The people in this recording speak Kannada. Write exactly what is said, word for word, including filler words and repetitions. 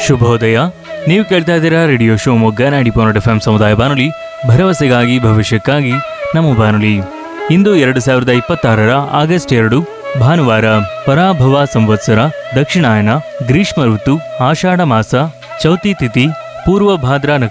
ಶುಭೋದಯ. ನೀವು ಕೇಳ್ತಾ ಇದ್ದೀರಾ radio Shivamogga ninety point F M ಸಮುದಾಯ ಬಾನುಲಿ, ಭರವಸೆಗಾಗಿ ಭವಿಷ್ಯಕ್ಕಾಗಿ ನಮ್ಮ ಬಾನುಲಿ. ಇಂದು ಎರಡು ಸಾವಿರದ ಇಪ್ಪತ್ತಾರರ ಆಗಸ್ಟ್ ಎರಡು ಭಾನುವಾರ. ಪರಾಭವ ಸಂವತ್ಸರ, ದಕ್ಷಿಣಾಯನ, ಗ್ರೀಷ್ಮ ಋತು, ಆಷಾಢ ಮಾಸ, ಚೌತಿ ತಿಥಿ, ಪೂರ್ವ ಭಾದ್ರಾ